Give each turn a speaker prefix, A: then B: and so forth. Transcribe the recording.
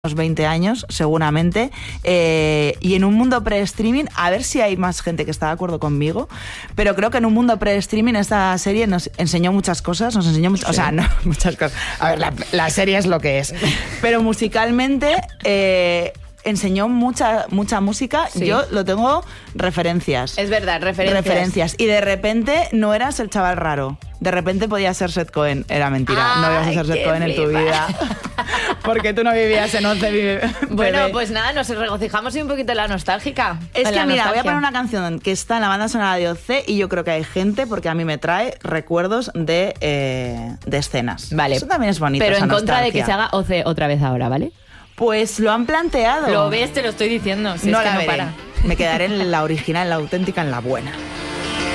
A: unos 20 años, seguramente, y en un mundo pre-streaming, a ver si hay más gente que está de acuerdo conmigo, pero creo que en un mundo pre-streaming esta serie nos enseñó muchas cosas,
B: Sí.
A: o sea, no, muchas cosas. A ver, la serie es lo que es, pero musicalmente enseñó mucha música.
B: Sí.
A: Yo lo tengo referencias.
B: Es verdad, referencias.
A: Y de repente no eras el chaval raro. De repente podías ser Seth Cohen. Era mentira. No ibas a ser Seth Cohen en tu vida. Porque tú no vivías en 11.
B: Bueno, pues nada, nos regocijamos y un poquito en la nostálgica.
A: Es que
B: la
A: mira,
B: nostalgia.
A: voy a poner una canción que está en la banda sonora de OC y yo creo que hay gente, porque a mí me trae recuerdos de escenas.
B: Vale.
A: Eso también es bonito.
B: Pero
A: esa
B: en contra de
A: nostalgia.
B: que se haga OC otra vez ahora, ¿vale?
A: Pues lo han planteado.
B: Lo ves, te lo estoy diciendo. Si
A: no
B: es que
A: la
B: no
A: veré.
B: para.
A: Me quedaré en la original, en la auténtica, en la buena.